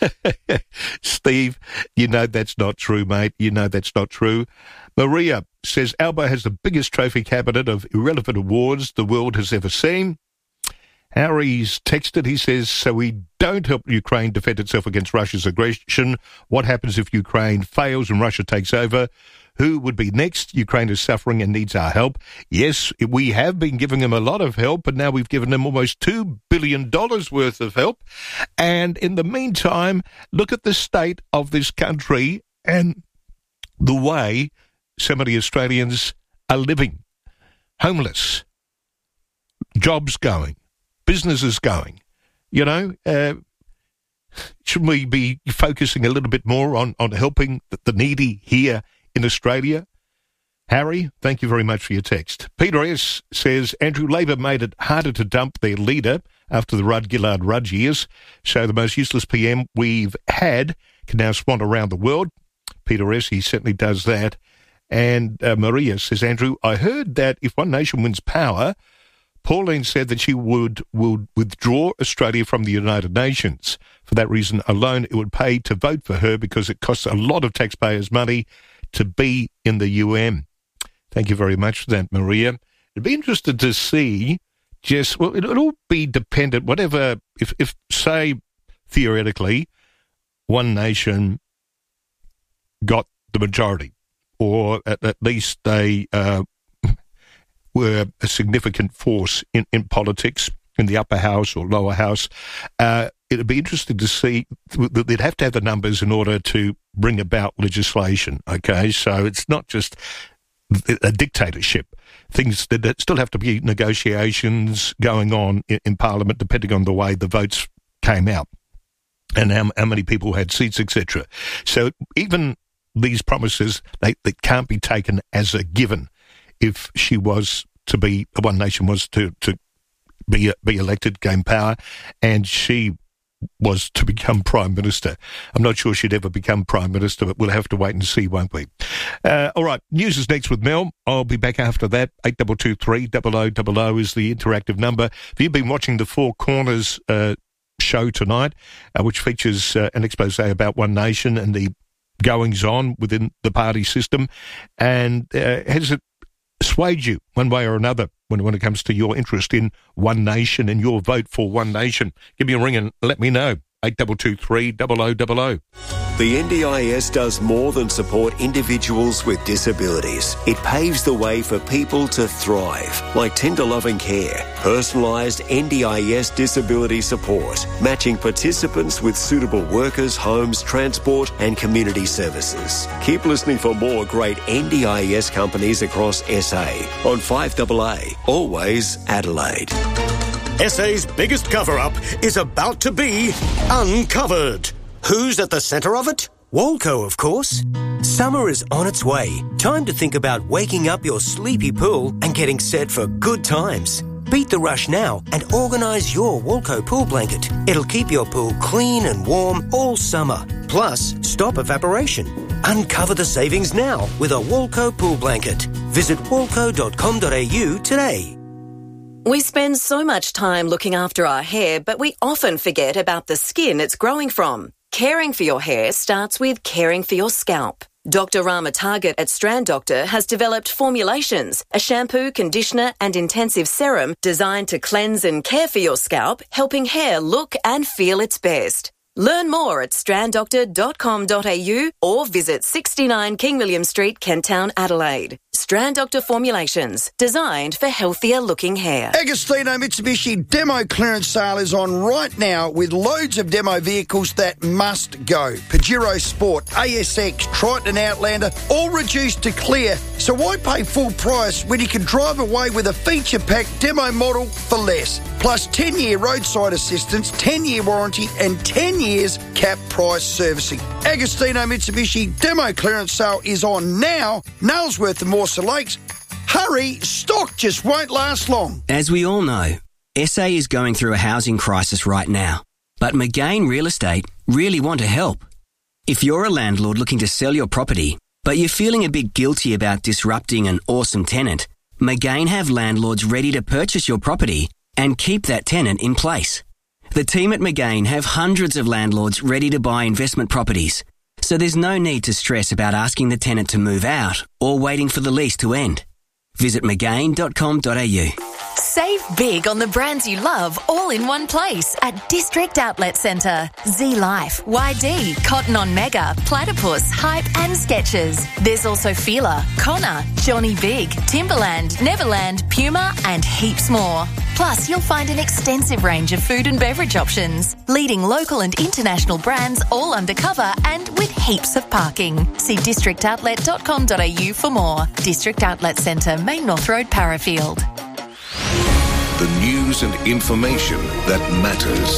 Steve, you know that's not true, mate. You know that's not true. Maria says, Albo has the biggest trophy cabinet of irrelevant awards the world has ever seen. Harry's texted, he says, so we don't help Ukraine defend itself against Russia's aggression. What happens if Ukraine fails and Russia takes over? Who would be next? Ukraine is suffering and needs our help. Yes, we have been giving them a lot of help, and now we've given them almost two billion dollars worth of help. And in the meantime, look at the state of this country and the way so many Australians are living. Homeless. Jobs going. Businesses going. You know, uh, shouldn't we be focusing a little bit more on, on helping the, the needy here in Australia? Harry, thank you very much for your text. Peter S. says, Andrew, Labor made it harder to dump their leader after the Rudd-Gillard-Rudd years, so the most useless P M we've had can now swan around the world. Peter S., he certainly does that. And uh, Maria says, Andrew, I heard that if One Nation wins power, Pauline said that she would, would withdraw Australia from the United Nations. For that reason alone, it would pay to vote for her because it costs a lot of taxpayers' money to be in the U N. Thank you very much for that, Maria. I'd be interested to see just, well, it'll all be dependent, whatever, if, if say, theoretically, One Nation got the majority, or at, at least they uh, were a significant force in, in politics, in the upper house or lower house, uh, it'd be interesting to see, they'd have to have the numbers in order to bring about legislation, okay? So it's not just a dictatorship. Things that still have to be negotiations going on in, in Parliament, depending on the way the votes came out and how, how many people had seats, et cetera. So even these promises, they, they can't be taken as a given if she was to be, One Nation was to, to be, be elected, gain power, and she was to become Prime Minister. I'm not sure she'd ever become Prime Minister, but we'll have to wait and see, won't we? Uh, all right, news is next with Mel. I'll be back after that. eight two two three, double oh double oh is the interactive number. If you've been watching the Four Corners uh, show tonight, uh, which features uh, an expose about One Nation and the goings-on within the party system, and uh, has it swayed you one way or another when, when it comes to your interest in One Nation and your vote for One Nation? Give me a ring and let me know. eight two two three, double oh double oh. The N D I S does more than support individuals with disabilities. It paves the way for people to thrive, like tender loving care, personalised N D I S disability support, matching participants with suitable workers, homes, transport and community services. Keep listening for more great N D I S companies across S A on five A A, always Adelaide. S A's biggest cover-up is about to be uncovered. Who's at the centre of it? Walco, of course. Summer is on its way. Time to think about waking up your sleepy pool and getting set for good times. Beat the rush now and organise your Walco pool blanket. It'll keep your pool clean and warm all summer. Plus, stop evaporation. Uncover the savings now with a Walco pool blanket. Visit walco dot com dot a u today. We spend so much time looking after our hair, but we often forget about the skin it's growing from. Caring for your hair starts with caring for your scalp. Doctor Rama Target at Strand Doctor has developed formulations, a shampoo, conditioner and intensive serum designed to cleanse and care for your scalp, helping hair look and feel its best. Learn more at strand doctor dot com dot a u or visit sixty-nine King William Street, Kent Town, Adelaide. Strand Doctor Formulations, designed for healthier looking hair. Agostino Mitsubishi demo clearance sale is on right now with loads of demo vehicles that must go. Pajero Sport, A S X, Triton and Outlander, all reduced to clear. So why pay full price when you can drive away with a feature-packed demo model for less? Plus ten-year roadside assistance, ten-year warranty and ten years cap price servicing. Agostino Mitsubishi demo clearance sale is on now. Nailsworth and Mawson Lakes. Hurry, stock just won't last long. As we all know, S A is going through a housing crisis right now. But McGain Real Estate really want to help. If you're a landlord looking to sell your property, but you're feeling a bit guilty about disrupting an awesome tenant, McGain have landlords ready to purchase your property and keep that tenant in place. The team at McGain have hundreds of landlords ready to buy investment properties, so there's no need to stress about asking the tenant to move out or waiting for the lease to end. Visit mcgain dot com dot a u. Save big on the brands you love all in one place at District Outlet Centre. Z Life, Y D, Cotton On Mega, Platypus, Hype and Skechers. There's also Fila, Connor, Johnny Big, Timberland, Neverland, Puma and heaps more. Plus, you'll find an extensive range of food and beverage options, leading local and international brands all undercover and with heaps of parking. See district outlet dot com dot a u for more. District Outlet Centre, Main North Road, Parafield. The news and information that matters.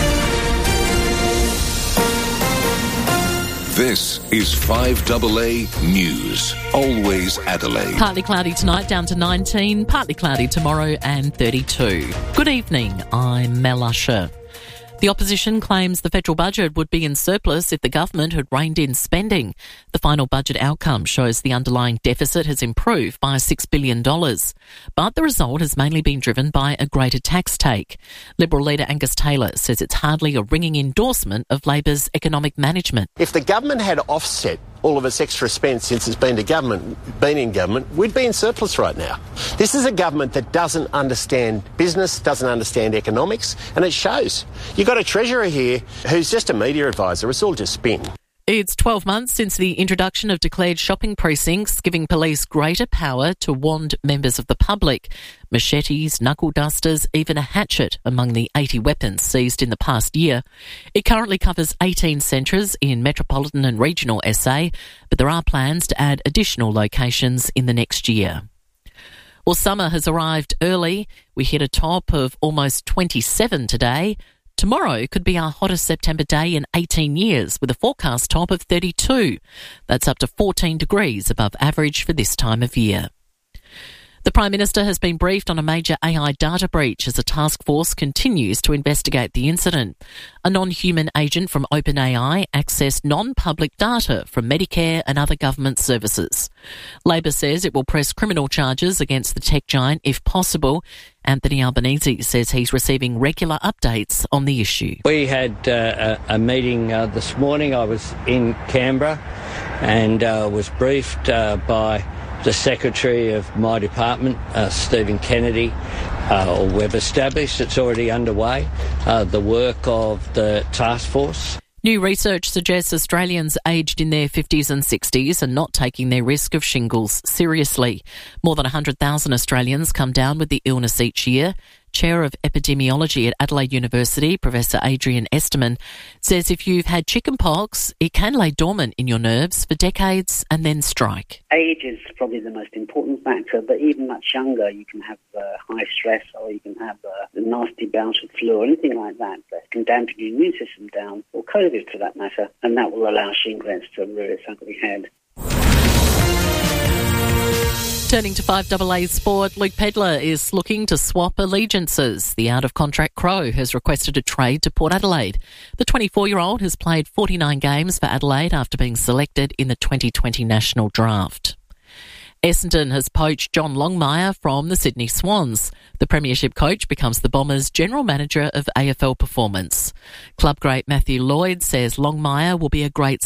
This is five A A News. Always Adelaide. Partly cloudy tonight, down to nineteen. Partly cloudy tomorrow and thirty-two. Good evening, I'm Mel Usher. The opposition claims the federal budget would be in surplus if the government had reined in spending. The final budget outcome shows the underlying deficit has improved by six billion dollars. But the result has mainly been driven by a greater tax take. Liberal leader Angus Taylor says it's hardly a ringing endorsement of Labor's economic management. If the government had offset all of its extra spend since it's been to government, been in government, we'd be in surplus right now. This is a government that doesn't understand business, doesn't understand economics, and it shows. You've got a treasurer here who's just a media advisor. It's all just spin. It's twelve months since the introduction of declared shopping precincts, giving police greater power to wand members of the public. Machetes, knuckle dusters, even a hatchet among the eighty weapons seized in the past year. It currently covers eighteen centres in metropolitan and regional S A, but there are plans to add additional locations in the next year. Well, summer has arrived early. We hit a top of almost twenty-seven today. Tomorrow could be our hottest September day in eighteen years, with a forecast top of thirty-two. That's up to fourteen degrees above average for this time of year. The Prime Minister has been briefed on a major A I data breach as a task force continues to investigate the incident. A non-human agent from OpenAI accessed non-public data from Medicare and other government services. Labor says it will press criminal charges against the tech giant if possible. Anthony Albanese says he's receiving regular updates on the issue. We had uh, a, a meeting uh, this morning. I was in Canberra and uh, was briefed uh, by the Secretary of my department, uh, Stephen Kennedy. Uh, we've established it's already underway, uh, the work of the task force. New research suggests Australians aged in their fifties and sixties are not taking their risk of shingles seriously. More than one hundred thousand Australians come down with the illness each year. Chair of Epidemiology at Adelaide University, Professor Adrian Esterman, says if you've had chickenpox, it can lay dormant in your nerves for decades and then strike. Age is probably the most important factor, but even much younger, you can have uh, high stress or you can have uh, a nasty bout of flu or anything like that that can dampen your immune system down, or COVID for that matter, and that will allow shingles to rear its ugly head. Turning to five A A sport, Luke Pedlar is looking to swap allegiances. The out-of-contract Crow has requested a trade to Port Adelaide. The twenty-four-year-old has played forty-nine games for Adelaide after being selected in the twenty twenty national draft. Essendon has poached John Longmire from the Sydney Swans. The premiership coach becomes the Bombers' general manager of A F L performance. Club great Matthew Lloyd says Longmire will be a great